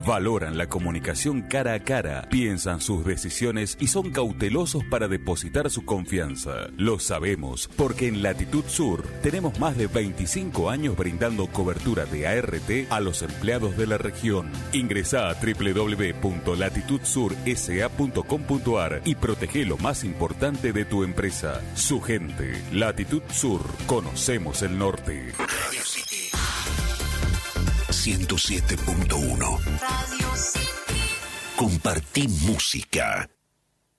Valoran la comunicación cara a cara, piensan sus decisiones y son cautelosos para depositar su confianza. Lo sabemos, porque en Latitud Sur tenemos más de 25 años brindando cobertura de ART a los empleados de la región. Ingresá a www.latitudsursa.com.ar y protege lo más importante de tu empresa, su gente. Latitud Sur, conocemos el norte. Radio City 107.1. Radio City. Compartí música.